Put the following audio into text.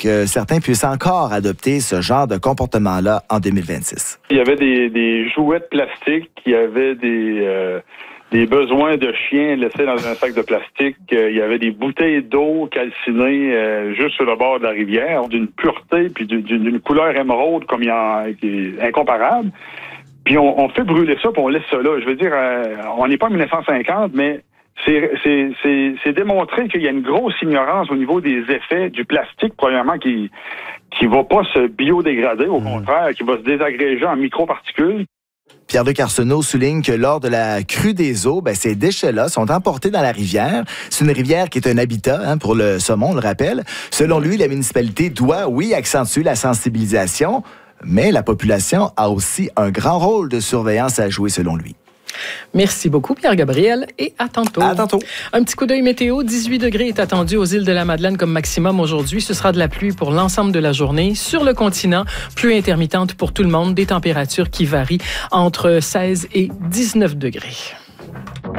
que certains puissent encore adopter ce genre de comportement-là en 2026. Il y avait des jouets de plastique, il y avait des besoins de chiens laissés dans un sac de plastique, il y avait des bouteilles d'eau calcinées juste sur le bord de la rivière, d'une pureté puis d'une couleur émeraude qui est incomparable. Puis on fait brûler ça, puis on laisse ça là. Je veux dire, on n'est pas en 1950, mais c'est démontré qu'il y a une grosse ignorance au niveau des effets du plastique, premièrement, qui va pas se biodégrader, au contraire, qui va se désagréger en microparticules. Pierre-Luc Arsenault souligne que lors de la crue des eaux, ces déchets-là sont emportés dans la rivière. C'est une rivière qui est un habitat pour le saumon, on le rappelle. Selon lui, la municipalité doit, oui, accentuer la sensibilisation, mais la population a aussi un grand rôle de surveillance à jouer, selon lui. Merci beaucoup, Pierre-Gabriel, et à tantôt. À tantôt. Un petit coup d'œil météo. 18 degrés est attendu aux îles de la Madeleine comme maximum aujourd'hui. Ce sera de la pluie pour l'ensemble de la journée. Sur le continent, pluie intermittente pour tout le monde. Des températures qui varient entre 16 et 19 degrés.